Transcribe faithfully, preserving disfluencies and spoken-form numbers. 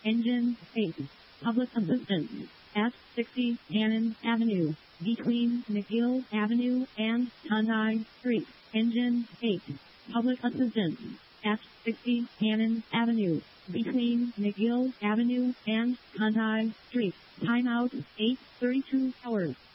Engine eight. Public assistance at sixty Cannon Avenue, between McGill Avenue and Conti Street. Engine eight. Public assistance at sixty Cannon Avenue, between McGill Avenue and Conti Street. Timeout eight thirty-two hours.